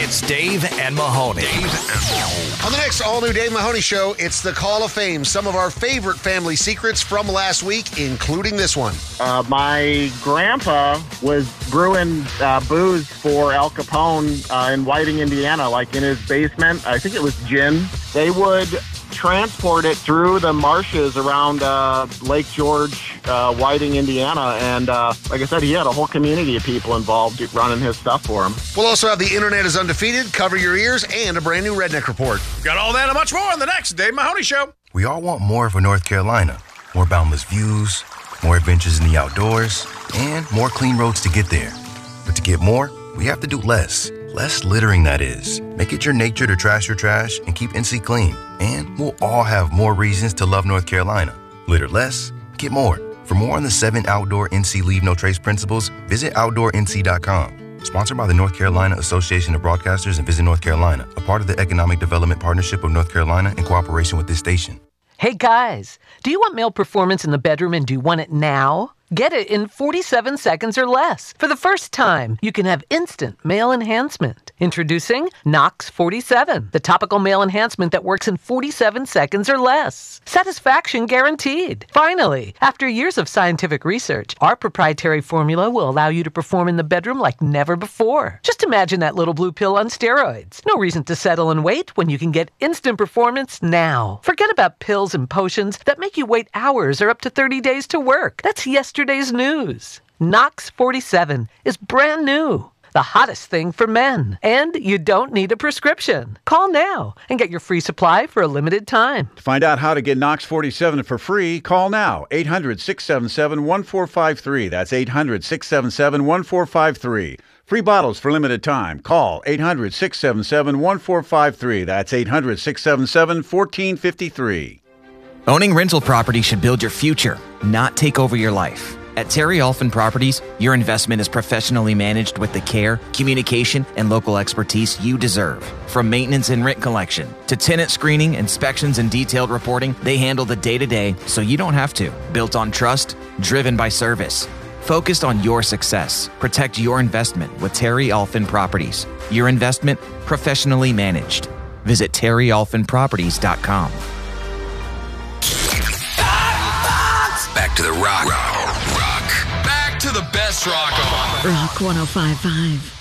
It's Dave and Mahoney. On the next all-new Dave Mahoney Show, it's the Call of Fame. Some of our favorite family secrets from last week, including this one. My grandpa was brewing booze for Al Capone in Whiting, Indiana, like in his basement. I think it was gin. They would transport it through the marshes around Lake George, Whiting, Indiana. And like I said, he had a whole community of people involved running his stuff for him. We'll also have The Internet is Undefeated, Cover Your Ears, and a brand new Redneck Report. Got all that and much more on the next Dave Mahoney Show. We all want more for North Carolina. More boundless views, more adventures in the outdoors, and more clean roads to get there. But to get more, we have to do less. Less littering, that is. Make it your nature to trash your trash and keep NC clean. And we'll all have more reasons to love North Carolina. Litter less, get more. For more on the 7 outdoor NC Leave No Trace principles, visit OutdoorNC.com. Sponsored by the North Carolina Association of Broadcasters and Visit North Carolina, a part of the Economic Development Partnership of North Carolina in cooperation with this station. Hey guys, do you want male performance in the bedroom and do you want it now? Get it in 47 seconds or less. For the first time, you can have instant male enhancement. Introducing Knox 47, the topical male enhancement that works in 47 seconds or less. Satisfaction guaranteed. Finally, after years of scientific research, our proprietary formula will allow you to perform in the bedroom like never before. Just imagine that little blue pill on steroids. No reason to settle and wait when you can get instant performance now. Forget about pills and potions that make you wait hours or up to 30 days to work. That's yesterday's news. Knox 47 is brand new. The hottest thing for men. And you don't need a prescription. Call now and get your free supply for a limited time. To find out how to get Knox 47 for free, call now. 800-677-1453. That's 800-677-1453. Free bottles for limited time. Call 800-677-1453. That's 800-677-1453. Owning rental property should build your future, not take over your life. At Terry Alphin Properties, your investment is professionally managed with the care, communication, and local expertise you deserve. From maintenance and rent collection to tenant screening, inspections, and detailed reporting, they handle the day-to-day so you don't have to. Built on trust, driven by service. Focused on your success. Protect your investment with Terry Alphin Properties. Your investment professionally managed. Visit terryalphinproperties.com. Back to the rock. Back to the best rock on. Rock 105.5.